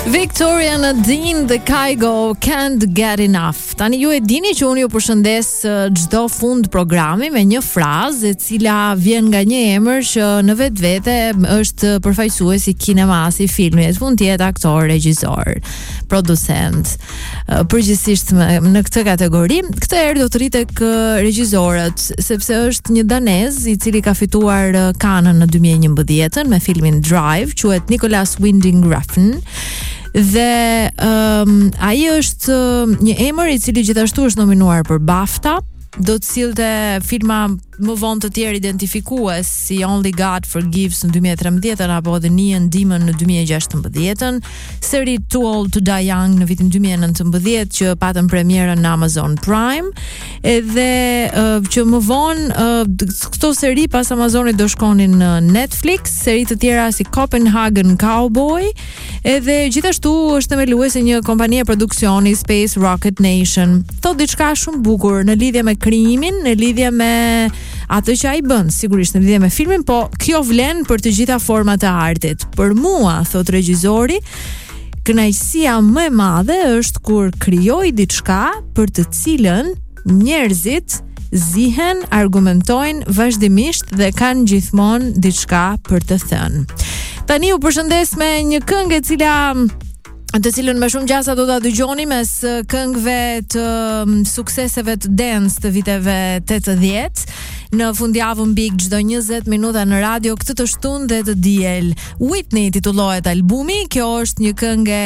Victoria Nadine dhe Kygo Can't Get Enough. Tani ju e dini që unë ju përshëndes çdo fund programi me një frazë e cila vjen nga një emër që në vetvete është përfaqësues i kinemasi, filmit, mund të jetë aktor, regjisor, producent. Përgjithsisht në këtë kategori, këtë herë do të rri tek regjisorët, sepse është një danez i cili ka fituar Cannes në 2011 me filmin Drive, quhet Nicolas Winding Refn. Dhe ai është një emër i cili gjithashtu është nominuar për BAFTA. Do të sillte filma më vonë të tjerë identifikues si Only God Forgives në 2013 apo The Neon Demon në 2016, seri Too Old to Die Young në vitin 2019 që patën premierën në Amazon Prime, edhe që më vonë këto seri pas Amazonit do shkonin në Netflix, seri të tjera si Copenhagen Cowboy, edhe gjithashtu është themeluese një kompanie produksioni Space Rocket Nation. Thot diçka shumë bukur në lidhje me krimin, në lidhje me atë që ai bën, sigurisht në lidhje me filmin, po kjo vlen për të gjitha format e artit. Për mua, thot regjisori, kënaqësia më e madhe është kur krijoj diçka për të cilën njerëzit zihen, argumentojnë vazhdimisht dhe kanë gjithmonë diçka për të thënë. Tani u përshëndes me një këngë e cila të cilën me shumë gjasa do ta dëgjoni mes këngëve të sukseseve të dance të viteve 80. Në fundjavën Big çdo 20 minuta në radio këtë të shtunë dhe të diel. Whitney titullohet albumi, kjo është një këngë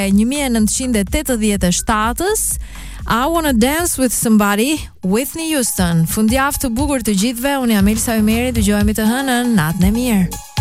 1987-s. I Wanna Dance With Somebody, Whitney Houston. Fundjavë të bukur të gjithëve, unë jam Elsa Ymeri, dëgjojmë të hënën, natën e mirë.